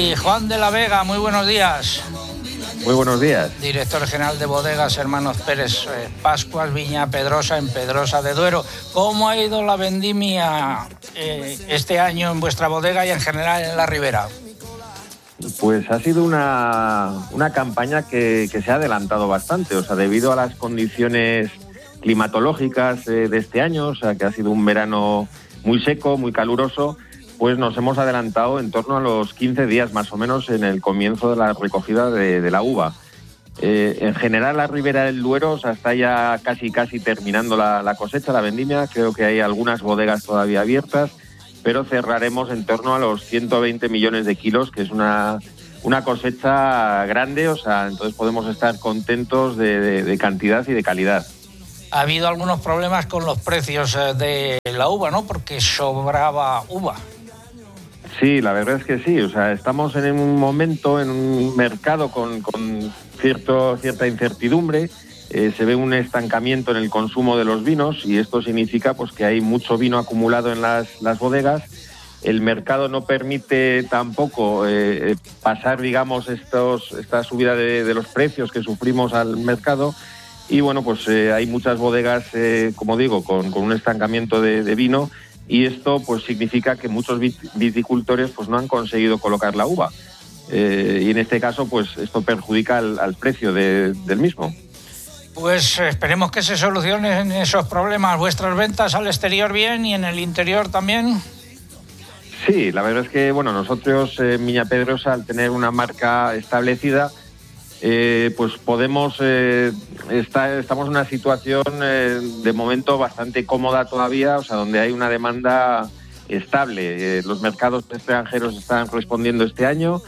Y Juan de la Vega, muy buenos días. Muy buenos días. Director general de Bodegas Hermanos Pérez Pascuas, Viña Pedrosa, en Pedrosa de Duero. ¿Cómo ha ido la vendimia este año en vuestra bodega y en general en la Ribera? Pues ha sido una campaña que se ha adelantado bastante, o sea, debido a las condiciones climatológicas de este año, o sea, que ha sido un verano muy seco, muy caluroso, pues nos hemos adelantado en torno a los 15 días más o menos en el comienzo de la recogida de la uva. En general la Ribera del Duero, o sea, está ya casi terminando la cosecha, la vendimia. Creo que hay algunas bodegas todavía abiertas, pero cerraremos en torno a los 120 millones de kilos, que es una cosecha grande, o sea, entonces podemos estar contentos de cantidad y de calidad. Ha habido algunos problemas con los precios de la uva, ¿no? Porque sobraba uva. Sí, la verdad es que sí, o sea, estamos en un momento, en un mercado con cierta incertidumbre. Se ve un estancamiento en el consumo de los vinos y esto significa pues que hay mucho vino acumulado en las bodegas. El mercado no permite tampoco pasar, digamos, esta subida de los precios que sufrimos al mercado. Y bueno, pues hay muchas bodegas, como digo, con un estancamiento de vino, y esto pues significa que muchos viticultores pues no han conseguido colocar la uva. Y en este caso pues esto perjudica al precio del mismo. Pues esperemos que se solucionen esos problemas. ¿Vuestras ventas al exterior bien y en el interior también? Sí, la verdad es que bueno, nosotros en Viña Pedrosa, al tener una marca establecida, pues podemos estamos en una situación de momento bastante cómoda todavía, o sea, donde hay una demanda estable. Los mercados extranjeros están respondiendo este año.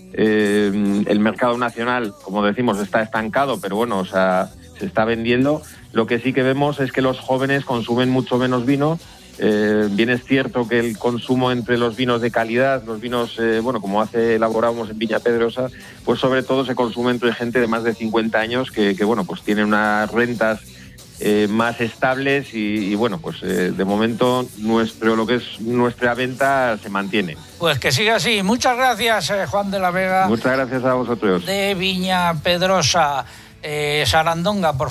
El mercado nacional, como decimos, está estancado, pero bueno, o sea, se está vendiendo. Lo que sí que vemos es que los jóvenes consumen mucho menos vino. Bien es cierto que el consumo entre los vinos de calidad, los vinos, como elaboramos en Viña Pedrosa, pues sobre todo se consume entre gente de más de 50 años que pues tienen unas rentas más estables y de momento lo que es nuestra venta se mantiene. Pues que siga así. Muchas gracias, Juan de la Vega. Muchas gracias a vosotros. De Viña Pedrosa. Sarandonga, por